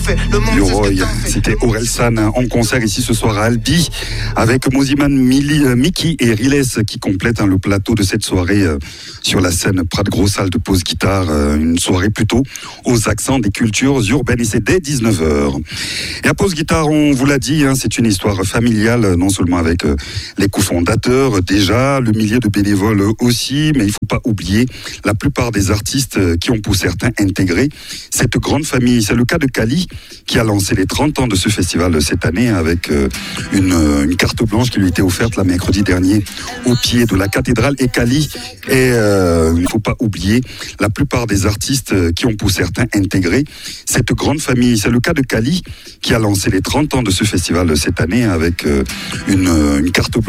fait. Le monde Du sait ce Roy, que t'as fait. c'était Orelsan en concert ici ce soir à Albi avec Moziman, Mickey et Riles qui complètent le plateau de cette soirée sur la scène Prat Gros Salle de Pause Guitare, une soirée plutôt aux accents des cultures urbaines et c'est dès 19h. Et à Pause Guitare, on vous l'a dit, c'est une histoire familiale, non seulement avec les cofondateurs déjà, le millier de bénévoles aussi, mais il ne faut pas oublier la plupart des artistes qui ont pour certains intégré cette grande famille. C'est le cas de Kali qui a lancé les 30 ans de ce festival cette année avec une carte blanche qui lui était offerte la mercredi dernier au pied de la cathédrale. Et Kali, il ne faut pas oublier la plupart des artistes qui ont pour certains intégré cette grande famille. C'est le cas de Kali qui a lancé les 30 ans de ce festival cette année avec une carte blanche